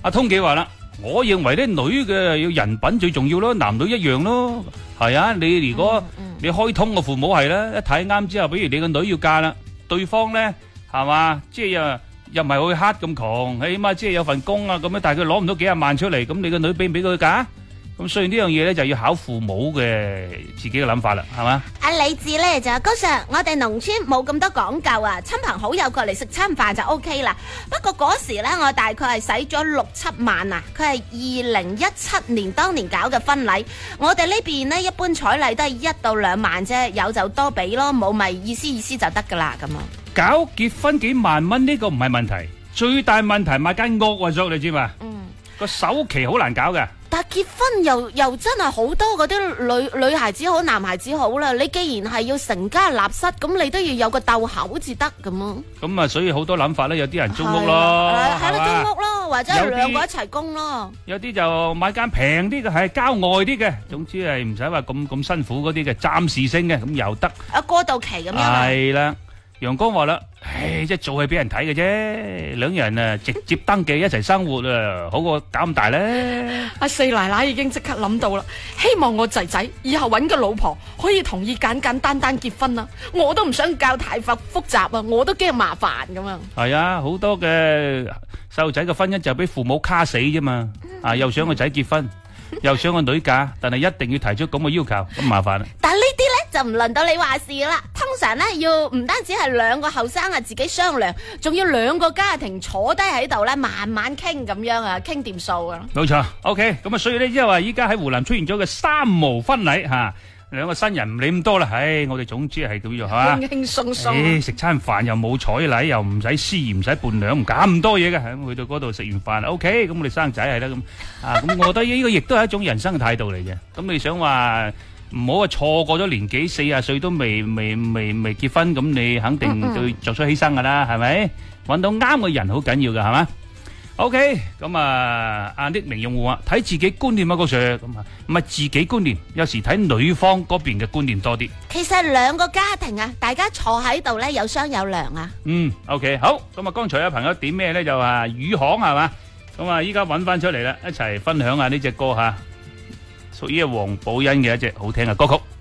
阿通記話啦，我認為咧女嘅要人品最重要咯，男女一樣咯。係啊，你如果你開通個父母係啦，一睇啱之後，比如你個女要嫁啦，對方咧係嘛，即係又唔係好黑咁窮，起碼即係有份工啊咁樣，但係佢攞唔到幾廿萬出嚟，咁你個女俾唔俾佢嫁？咁所以呢樣嘢咧就要考父母嘅自己嘅諗法啦，係嘛？ 阿李志咧就高 Sir，我哋農村冇咁多講究啊，親朋好友過嚟食餐飯就 OK 啦。不過嗰時咧我大概係使咗6-7萬啊，佢係2017年當年搞嘅婚禮，我哋呢邊呢，一般彩禮都係1到2萬啫，有就多俾咯，冇咪意思就得噶啦咁啊。 搞結婚幾萬蚊呢個唔係問題，最大問題買間屋啊，你知嘛？個首期好難搞嘅。 但係結婚又真係好多嗰啲女孩子好男孩子好啦，你既然係要成家立室，咁你都要有個竇口至得咁啊。 咁啊，所以好多諗法咧，有啲人租屋咯， 係咯，租屋咯，或者係兩個一齊供咯。有啲就買間平啲嘅，係郊外啲嘅，總之係唔使話咁辛苦嗰啲嘅，暫時性嘅咁又得。 過渡期咁樣。 係啦。陽光話啦，唉，即係做係俾人睇嘅啫，兩人啊直接登記一齊生活啊，好過搞咁大咧。 阿四奶奶已經即刻諗到啦，希望我仔仔以後搵個老婆可以同意簡簡單單結婚啊，我都唔想教太複雜啊，我都驚麻煩咁啊。 係啊，好多嘅細路仔嘅婚姻就俾父母卡死啫嘛，啊又想個仔結婚，又想個女嫁，但係一定要提出咁嘅要求，咁麻煩啦。 但係呢啲咧就唔輪到你話事啦。通常咧要唔單止係兩個後生啊自己商量，仲要兩個家庭坐低喺度咧慢慢傾咁樣啊，傾掂數啊。 冇錯 ，OK， 咁啊，所以咧即係話依家喺湖南出現咗嘅三無婚禮吓，兩個新人唔理咁多啦，唉，我哋總之係咁樣係嘛， 輕輕鬆鬆， 食餐飯又冇彩禮，又唔使司儀，唔使伴娘，唔搞咁多嘢嘅，去到嗰度食完飯 OK， 咁我哋生仔係啦咁啊，咁我覺得呢個亦都係一種人生嘅態度嚟嘅。咁你想話？唔好話錯過咗年紀，40歲都未結婚，咁你肯定要作出犧牲噶啦，係咪？搵到啱嘅人好緊要噶，係嘛 ？OK， 咁啊，阿匿名用戶話睇自己觀念啊，高 Sir， 咁啊，唔係自己觀念，有時睇女方嗰邊嘅觀念多啲。 其實兩個家庭啊，大家坐喺度咧，有商有量啊。 OK， 好，咁啊，剛才有朋友點咩咧？就話宇航係嘛，咁啊，依家搵翻出嚟啦，一齊分享下呢隻歌吓。屬於黃寶欣嘅一隻好聽嘅歌曲。